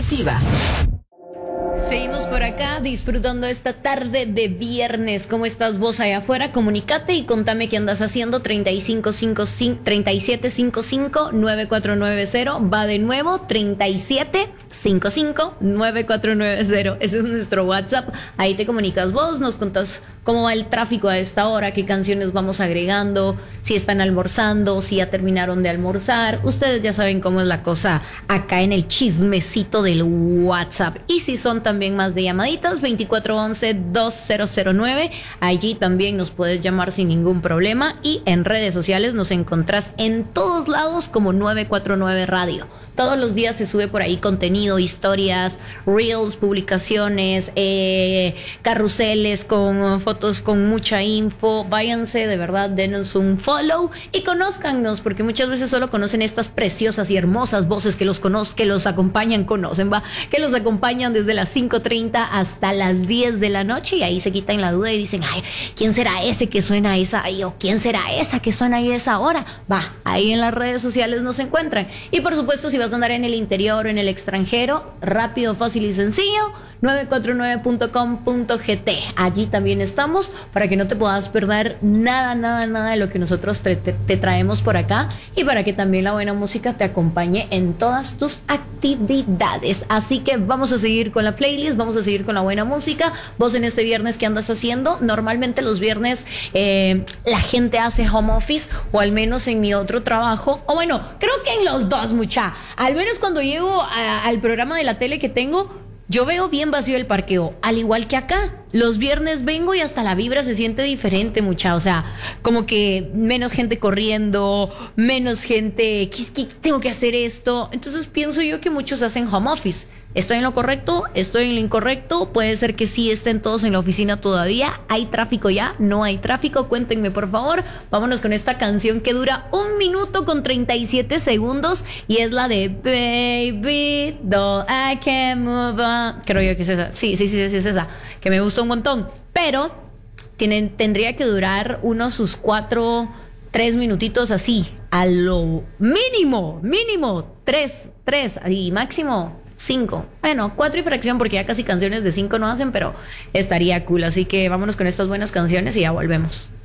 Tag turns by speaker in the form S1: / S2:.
S1: Activa.
S2: Seguimos por acá disfrutando esta tarde de viernes. ¿Cómo estás vos allá afuera? Comunícate y contame qué andas haciendo. 3755-9490. Va de nuevo, 3755-9490. Ese es nuestro WhatsApp. Ahí te comunicas vos, nos contás cómo va el tráfico a esta hora, qué canciones vamos agregando, si están almorzando, si ya terminaron de almorzar. Ustedes ya saben cómo es la cosa acá en el chismecito del WhatsApp. Y si son también más de llamaditas, 2411-2009. Allí también nos puedes llamar sin ningún problema. Y en redes sociales nos encontrás en todos lados como 949 Radio. Todos los días se sube por ahí contenido, historias, reels, publicaciones, carruseles con fotos con mucha info. Váyanse, de verdad, denos un follow y conózcannos, porque muchas veces solo conocen estas preciosas y hermosas voces que los acompañan, que los acompañan desde las 5:30 hasta las 10 de la noche, y ahí se quitan la duda y dicen, ay, ¿quién será ese que suena a esa ahí? ¿O quién será esa que suena ahí a esa hora? Va, ahí en las redes sociales nos encuentran. Y por supuesto, si vas a andar en el interior o en el extranjero, rápido, fácil y sencillo, 949.com.gt. Allí también estamos para que no te puedas perder nada de lo que nosotros te traemos por acá, y para que también la buena música te acompañe en todas tus actividades. Así que vamos a seguir con la playlist, vamos a seguir con la buena música. Vos en este viernes, ¿qué andas haciendo? Normalmente los viernes la gente hace home office, o al menos en mi otro trabajo, o bueno, creo que en los dos, mucha. Al menos cuando llego al programa de la tele que tengo, yo veo bien vacío el parqueo, al igual que acá. Los viernes vengo y hasta la vibra se siente diferente, mucha. O sea, como que menos gente corriendo, menos gente, ¿qué tengo que hacer esto? Entonces pienso yo que muchos hacen home office. ¿Estoy en lo correcto? ¿Estoy en lo incorrecto? Puede ser que sí estén todos en la oficina todavía. ¿Hay tráfico ya? ¿No hay tráfico? Cuéntenme, por favor. Vámonos con esta canción que dura 1 minuto con 37 segundos y es la de Baby Doll, I Can't Move On. Creo yo que es esa. Sí, es esa. Que me gusta un montón. Pero tendría que durar unos sus 3 minutitos así. A lo mínimo 3 y máximo 5. Bueno, 4 y fracción, porque ya casi canciones de 5 no hacen, pero estaría cool. Así que vámonos con estas buenas canciones y ya volvemos.